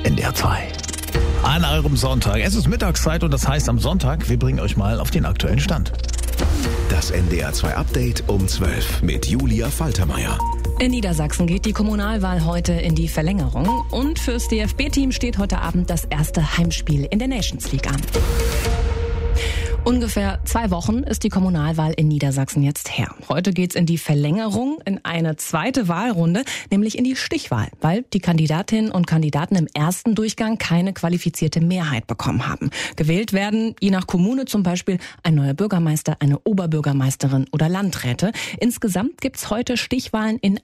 NDR 2. An eurem Sonntag. Es ist Mittagszeit und das heißt am Sonntag, wir bringen euch mal auf den aktuellen Stand. Das NDR 2 Update um 12 mit Julia Faltermeier. In Niedersachsen geht die Kommunalwahl heute in die Verlängerung und fürs DFB-Team steht heute Abend das erste Heimspiel in der Nations League an. Ungefähr 2 Wochen ist die Kommunalwahl in Niedersachsen jetzt her. Heute geht's in die Verlängerung, in eine zweite Wahlrunde, nämlich in die Stichwahl, weil die Kandidatinnen und Kandidaten im ersten Durchgang keine qualifizierte Mehrheit bekommen haben. Gewählt werden, je nach Kommune zum Beispiel, ein neuer Bürgermeister, eine Oberbürgermeisterin oder Landräte. Insgesamt gibt's heute Stichwahlen in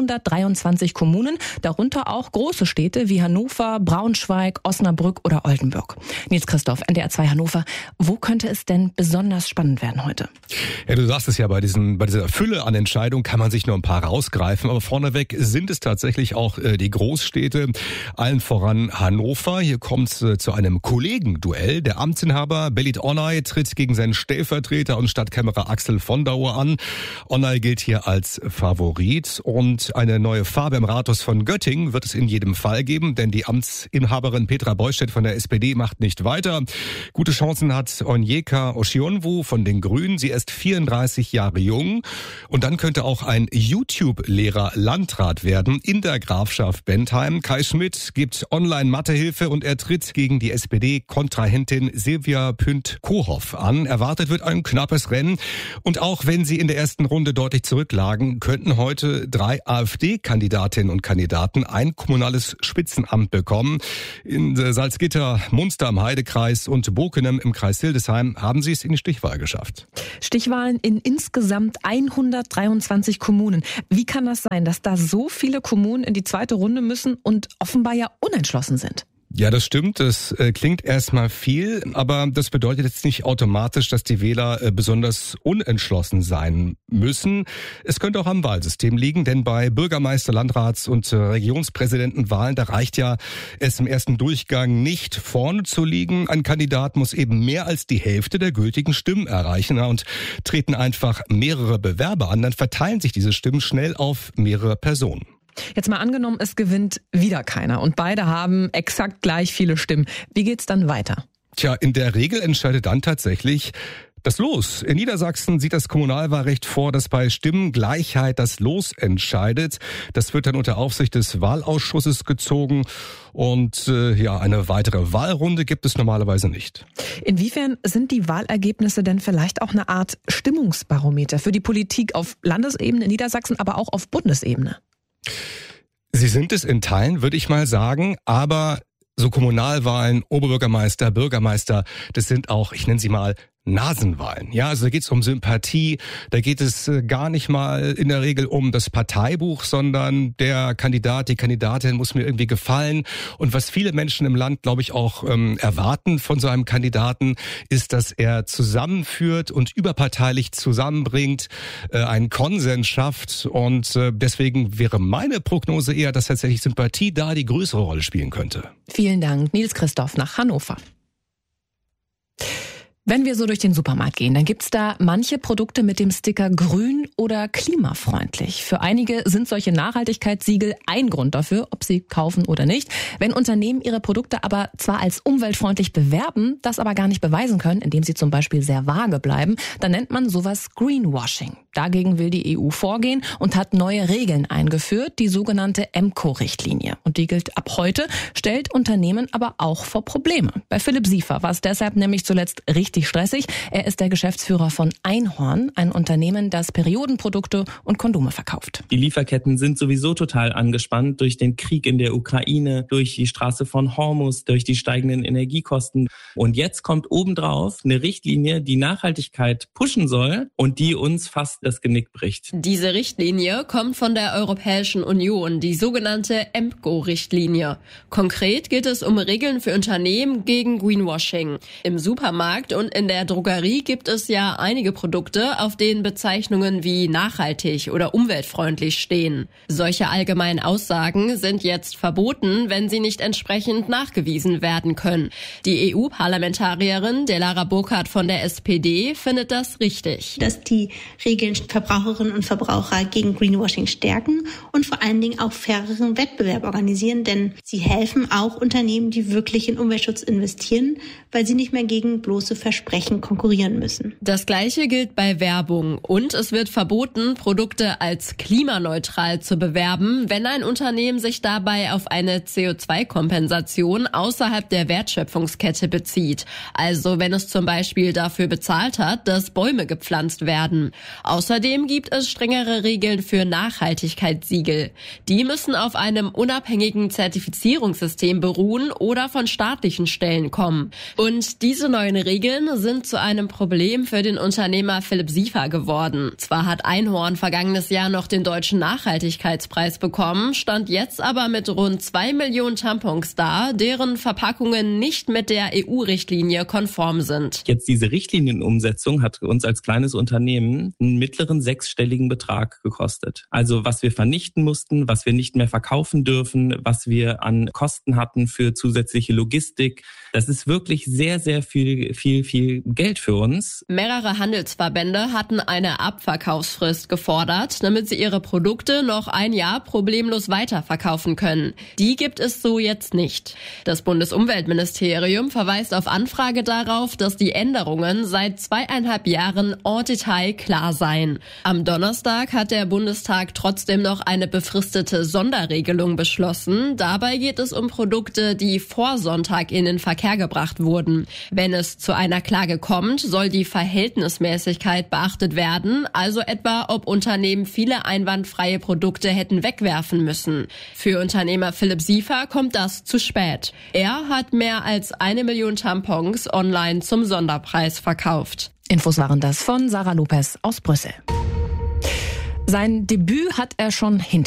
123 Kommunen, darunter auch große Städte wie Hannover, Braunschweig, Osnabrück oder Oldenburg. Nils Christoph, NDR 2 Hannover, wo könnte es denn besonders spannend werden heute? Ja, du sagst es ja, bei dieser Fülle an Entscheidungen kann man sich nur ein paar rausgreifen, aber vorneweg sind es tatsächlich auch die Großstädte, allen voran Hannover. Hier kommt es zu einem Kollegenduell. Der Amtsinhaber Belit Onay tritt gegen seinen Stellvertreter und Stadtkämmerer Axel von Dauer an. Onay gilt hier als Favorit und eine neue Farbe im Rathaus von Göttingen wird es in jedem Fall geben, denn die Amtsinhaberin Petra Beustedt von der SPD macht nicht weiter. Gute Chancen hat Onyeka Oshionwu von den Grünen. Sie ist 34 Jahre jung und dann könnte auch ein YouTube-Lehrer Landrat werden in der Grafschaft Bentheim. Kai Schmidt gibt Online-Mathehilfe und er tritt gegen die SPD-Kontrahentin Silvia Pünd-Kohoff an. Erwartet wird ein knappes Rennen und auch wenn sie in der ersten Runde deutlich zurücklagen, könnten heute 3 AfD-Kandidatinnen und Kandidaten ein kommunales Spitzenamt bekommen. In Salzgitter, Munster im Heidekreis und Bokenem im Kreis Hildesheim haben sie es in die Stichwahl geschafft. Stichwahlen in insgesamt 123 Kommunen. Wie kann das sein, dass da so viele Kommunen in die zweite Runde müssen und offenbar ja unentschlossen sind? Ja, das stimmt. Das klingt erstmal viel, aber das bedeutet jetzt nicht automatisch, dass die Wähler besonders unentschlossen sein müssen. Es könnte auch am Wahlsystem liegen, denn bei Bürgermeister-, Landrats- und Regierungspräsidentenwahlen, da reicht ja es im ersten Durchgang nicht vorne zu liegen. Ein Kandidat muss eben mehr als die Hälfte der gültigen Stimmen erreichen und treten einfach mehrere Bewerber an, dann verteilen sich diese Stimmen schnell auf mehrere Personen. Jetzt mal angenommen, es gewinnt wieder keiner und beide haben exakt gleich viele Stimmen. Wie geht's dann weiter? Tja, in der Regel entscheidet dann tatsächlich das Los. In Niedersachsen sieht das Kommunalwahlrecht vor, dass bei Stimmengleichheit das Los entscheidet. Das wird dann unter Aufsicht des Wahlausschusses gezogen und eine weitere Wahlrunde gibt es normalerweise nicht. Inwiefern sind die Wahlergebnisse denn vielleicht auch eine Art Stimmungsbarometer für die Politik auf Landesebene in Niedersachsen, aber auch auf Bundesebene? Sie sind es in Teilen, würde ich mal sagen, aber so Kommunalwahlen, Oberbürgermeister, Bürgermeister, das sind auch, ich nenne sie mal, Nasenwahlen. Ja, also da geht es um Sympathie, da geht es gar nicht mal in der Regel um das Parteibuch, sondern der Kandidat, die Kandidatin muss mir irgendwie gefallen. Und was viele Menschen im Land, glaube ich, auch erwarten von so einem Kandidaten, ist, dass er zusammenführt und überparteilich zusammenbringt, einen Konsens schafft. Und deswegen wäre meine Prognose eher, dass tatsächlich Sympathie da die größere Rolle spielen könnte. Vielen Dank, Nils Christoph nach Hannover. Wenn wir so durch den Supermarkt gehen, dann gibt's da manche Produkte mit dem Sticker grün oder klimafreundlich. Für einige sind solche Nachhaltigkeitssiegel ein Grund dafür, ob sie kaufen oder nicht. Wenn Unternehmen ihre Produkte aber zwar als umweltfreundlich bewerben, das aber gar nicht beweisen können, indem sie zum Beispiel sehr vage bleiben, dann nennt man sowas Greenwashing. Dagegen will die EU vorgehen und hat neue Regeln eingeführt, die sogenannte EMCO-Richtlinie. Und die gilt ab heute, stellt Unternehmen aber auch vor Probleme. Bei Philipp Siefer war es deshalb nämlich zuletzt richtig stressig. Er ist der Geschäftsführer von Einhorn, ein Unternehmen, das Periodenprodukte und Kondome verkauft. Die Lieferketten sind sowieso total angespannt durch den Krieg in der Ukraine, durch die Straße von Hormuz, durch die steigenden Energiekosten. Und jetzt kommt obendrauf eine Richtlinie, die Nachhaltigkeit pushen soll und die uns fast das Genick bricht. Diese Richtlinie kommt von der Europäischen Union, die sogenannte EMCO-Richtlinie. Konkret geht es um Regeln für Unternehmen gegen Greenwashing. Im Supermarkt und in der Drogerie gibt es ja einige Produkte, auf denen Bezeichnungen wie nachhaltig oder umweltfreundlich stehen. Solche allgemeinen Aussagen sind jetzt verboten, wenn sie nicht entsprechend nachgewiesen werden können. Die EU-Parlamentarierin Delara Burkhardt von der SPD findet das richtig. Dass die Regeln Verbraucherinnen und Verbraucher gegen Greenwashing stärken und vor allen Dingen auch faireren Wettbewerb organisieren, denn sie helfen auch Unternehmen, die wirklich in Umweltschutz investieren, weil sie nicht mehr gegen bloße Versprechen konkurrieren müssen. Das Gleiche gilt bei Werbung und es wird verboten, Produkte als klimaneutral zu bewerben, wenn ein Unternehmen sich dabei auf eine CO2-Kompensation außerhalb der Wertschöpfungskette bezieht. Also wenn es zum Beispiel dafür bezahlt hat, dass Bäume gepflanzt werden. Außerdem gibt es strengere Regeln für Nachhaltigkeitssiegel. Die müssen auf einem unabhängigen Zertifizierungssystem beruhen oder von staatlichen Stellen kommen. Und diese neuen Regeln sind zu einem Problem für den Unternehmer Philipp Siefer geworden. Zwar hat Einhorn vergangenes Jahr noch den Deutschen Nachhaltigkeitspreis bekommen, stand jetzt aber mit rund 2 Millionen Tampons da, deren Verpackungen nicht mit der EU-Richtlinie konform sind. Jetzt diese Richtlinienumsetzung hat uns als kleines Unternehmen einen mittleren sechsstelligen Betrag gekostet. Also was wir vernichten mussten, was wir nicht mehr verkaufen dürfen, was wir an Kosten hatten für zusätzliche Logistik. Das ist wirklich sehr, sehr viel Geld für uns. Mehrere Handelsverbände hatten eine Abverkaufsfrist gefordert, damit sie ihre Produkte noch ein Jahr problemlos weiterverkaufen können. Die gibt es so jetzt nicht. Das Bundesumweltministerium verweist auf Anfrage darauf, dass die Änderungen seit 2,5 Jahren en Detail klar seien. Am Donnerstag hat der Bundestag trotzdem noch eine befristete Sonderregelung beschlossen. Dabei geht es um Produkte, die vor Sonntag in den Verkehr gebracht wurden. Wenn es zu einer Klage kommt, soll die Verhältnismäßigkeit beachtet werden, also etwa, ob Unternehmen viele einwandfreie Produkte hätten wegwerfen müssen. Für Unternehmer Philipp Siefer kommt das zu spät. Er hat mehr als 1 Million Tampons online zum Sonderpreis verkauft. Infos waren das von Sarah Lopez aus Brüssel. Sein Debüt hat er schon hinter